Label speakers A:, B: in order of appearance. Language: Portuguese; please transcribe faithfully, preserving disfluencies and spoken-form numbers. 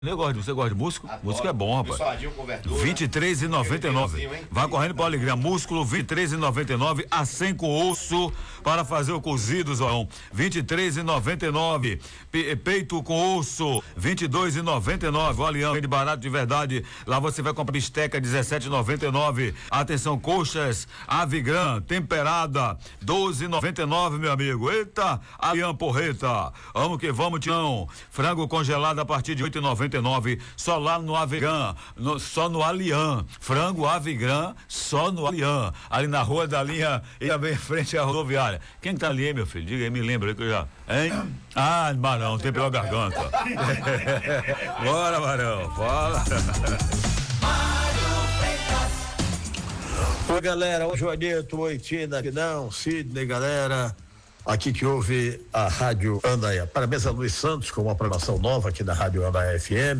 A: Eu gosto, você gosta de músculo?
B: Adoro.
A: Músculo é bom, rapaz. vinte e três e noventa e nove. Vai correndo para Alegria. Músculo vinte e três e noventa e nove. A cem com osso para fazer o cozido, Zoão. vinte e três e noventa e nove. Pe peito com osso vinte e dois e noventa e nove. Olha, de barato de verdade. Lá você vai comprar bisteca dezessete e noventa e nove. Atenção, coxas Avigran temperada doze e noventa e nove, meu amigo. Eita, Alian Porreta. Vamos que vamos, Tião. Frango congelado a partir de oito e noventa e nove, só lá no Avigran, no, só no Alian. Frango Avigran, só no Alian. Ali na rua da linha e também em frente à rodoviária. Quem tá ali, hein, meu filho? Diga aí, me lembra aí que eu já. Hein? Ah, Marão, tem pela garganta. Bora, Marão, fala.
C: Oi, galera, o Joanito, Oitina, aqui não, Sidney, galera. Aqui que ouve a Rádio Andaia. Parabéns a Luiz Santos com uma programação nova aqui na Rádio Andaia F M.